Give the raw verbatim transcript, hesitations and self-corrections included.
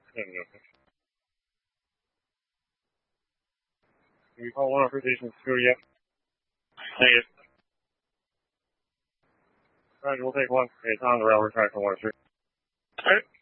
Can we call one of our stations security yet? Negative. Alright, we'll take one. Okay, it's on the railroad track for one three. Alright.